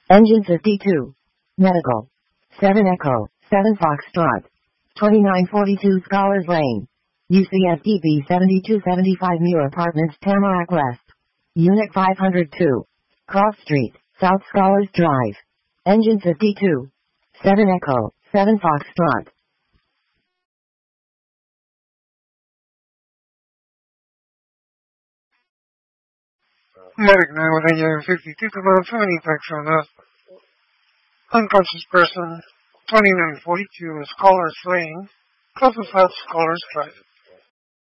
Engine 52. Medical. 7 Echo, 7 Foxtrot. 2942 Scholars Lane. UCSDP 7275 Muir Apartments, Tamarack West. Unit 502. Cross Street, South Scholars Drive. Engine 52. 7 Echo, 7 Foxtrot. Medic 91952, command 70, facts on us. Unconscious person, 2942, Scholars Lane, close to South Scholars Drive.